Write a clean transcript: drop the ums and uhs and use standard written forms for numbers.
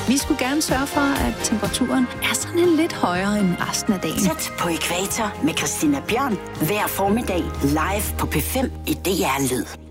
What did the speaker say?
Vi skulle gerne sørge for, at temperaturen er sådan en lidt højere end resten af dagen. Tæt på ækvator med Christina Bjørn. Hver formiddag live på P5 i DR Lyd.